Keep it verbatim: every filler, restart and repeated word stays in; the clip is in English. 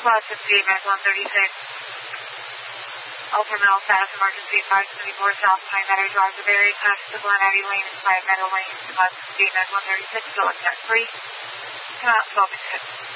Boston City, Med one thirty-six. Ultra Middle Status Emergency five seventy-four South Pine Battery Drive, the Berry, past the Glen Abbey Lane and five Meadow Lane to Boston City, Med one thirty-six, still at three. Come out twelve and six.